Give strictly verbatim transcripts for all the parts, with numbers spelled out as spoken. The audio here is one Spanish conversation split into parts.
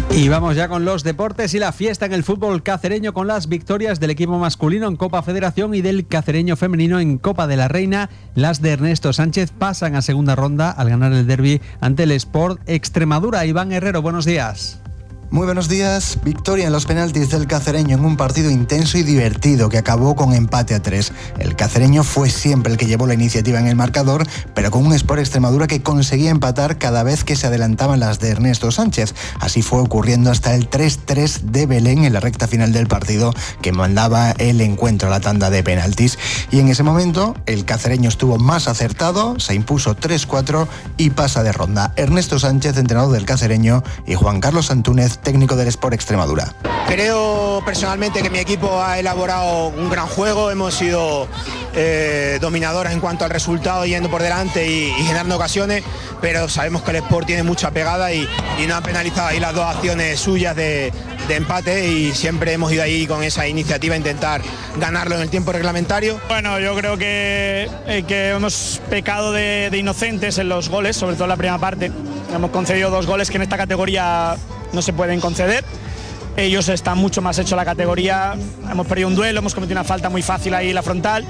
Y vamos ya con los deportes y la fiesta en el fútbol cacereño con las victorias del equipo masculino en Copa Federación y del cacereño femenino en Copa de la Reina. Las de Ernesto Sánchez pasan a segunda ronda al ganar el derbi ante el Sport Extremadura. Iván Herrero, buenos días. Muy buenos días. Victoria en los penaltis del cacereño en un partido intenso y divertido que acabó con empate a tres. El cacereño fue siempre el que llevó la iniciativa en el marcador, pero con un Sport Extremadura que conseguía empatar cada vez que se adelantaban las de Ernesto Sánchez. Así fue ocurriendo hasta el tres tres de Belén en la recta final del partido, que mandaba el encuentro a la tanda de penaltis. Y en ese momento el cacereño estuvo más acertado, se impuso tres cuatro y pasa de ronda. Ernesto Sánchez, entrenador del cacereño, y Juan Carlos Antúnez, técnico del Sport Extremadura. Creo personalmente que mi equipo ha elaborado un gran juego, hemos sido eh, dominadores en cuanto al resultado, yendo por delante y, y generando ocasiones, pero sabemos que el Sport tiene mucha pegada y, y no ha penalizado ahí las dos acciones suyas de, de empate, y siempre hemos ido ahí con esa iniciativa a intentar ganarlo en el tiempo reglamentario. Bueno, yo creo que, eh, que hemos pecado de, de inocentes en los goles, sobre todo en la primera parte. Hemos concedido dos goles que en esta categoría no se pueden conceder. Ellos están mucho más hechos la categoría. Hemos perdido un duelo, hemos cometido una falta muy fácil ahí en la frontal.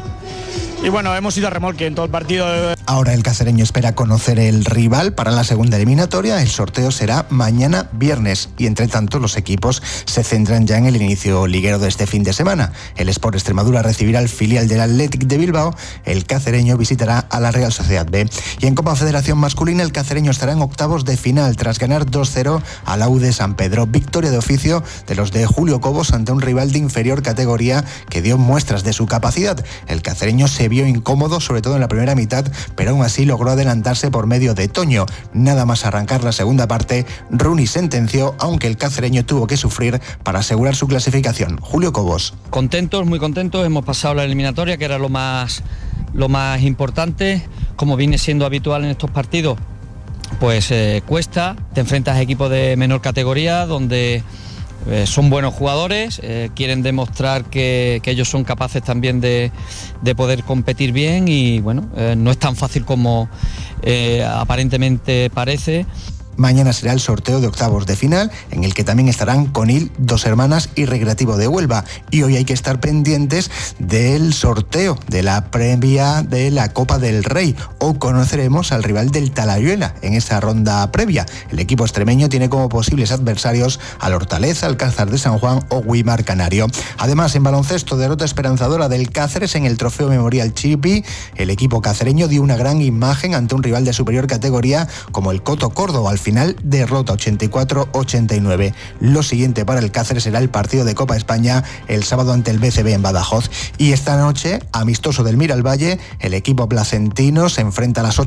Y bueno, hemos ido a remolque en todo el partido. Ahora el cacereño espera conocer el rival para la segunda eliminatoria. El sorteo será mañana viernes y entre tanto los equipos se centran ya en el inicio liguero de este fin de semana. El Sport Extremadura recibirá al filial del Athletic de Bilbao. El cacereño visitará a la Real Sociedad B. Y en Copa Federación masculina el cacereño estará en octavos de final tras ganar dos cero al A U de San Pedro. Victoria de oficio de los de Julio Cobos ante un rival de inferior categoría que dio muestras de su capacidad. El cacereño se vio incómodo, sobre todo en la primera mitad, pero aún así logró adelantarse por medio de Toño. Nada más arrancar la segunda parte, Rooney sentenció, aunque el cacereño tuvo que sufrir para asegurar su clasificación. Julio Cobos. Contentos, muy contentos, hemos pasado la eliminatoria, que era lo más, lo más importante, como viene siendo habitual en estos partidos. Pues eh, cuesta, te enfrentas a equipos de menor categoría, donde Eh, son buenos jugadores, eh, quieren demostrar que, que ellos son capaces también de, de poder competir bien y bueno, eh, no es tan fácil como eh, aparentemente parece. Mañana será el sorteo de octavos de final, en el que también estarán Conil, Dos Hermanas y Recreativo de Huelva. Y hoy hay que estar pendientes del sorteo de la previa de la Copa del Rey. O conoceremos al rival del Talayuela en esa ronda previa. El equipo extremeño tiene como posibles adversarios al Hortaleza, Alcázar de San Juan o Guimar Canario. Además, en baloncesto, derrota esperanzadora del Cáceres en el Trofeo Memorial Chipi. El equipo cacereño dio una gran imagen ante un rival de superior categoría como el Coto Córdoba. Al final Final derrota ochenta y cuatro a ochenta y nueve. Lo siguiente para el Cáceres será el partido de Copa España el sábado ante el B C B en Badajoz. Y esta noche, amistoso del Miralvalle, el equipo placentino se enfrenta a las ocho